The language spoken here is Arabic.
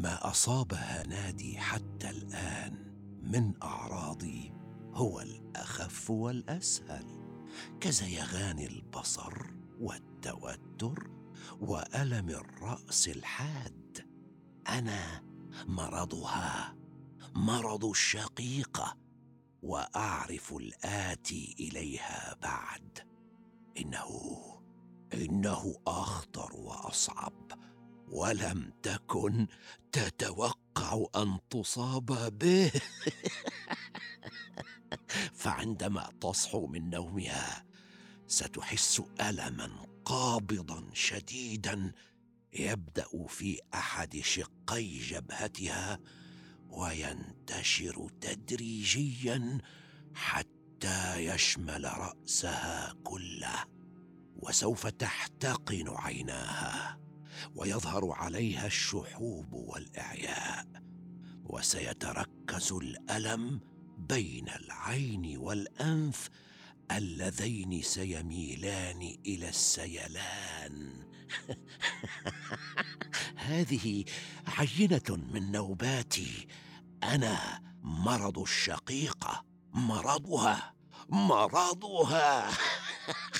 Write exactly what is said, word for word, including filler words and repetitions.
ما أصاب هنادي حتى الآن من أعراضي هو الأخف والأسهل، كزيغان البصر والتوتر وألم الرأس الحاد. أنا مرضها، مرض الشقيقة، وأعرف الآتي إليها بعد. إنه إنه أخطر وأصعب، ولم تكن تتوقع أن تصاب به. فعندما تصحو من نومها ستحس ألماً قابضاً شديداً يبدأ في أحد شقي جبهتها، وينتشر تدريجياً حتى يشمل رأسها كله. وسوف تحتقن عيناها، ويظهر عليها الشحوب والإعياء، وسيتركز الألم بين العين والأنف اللذين سيميلان إلى السيلان. هذه عينة من نوباتي. أنا مرض الشقيقة، مرضها مرضها.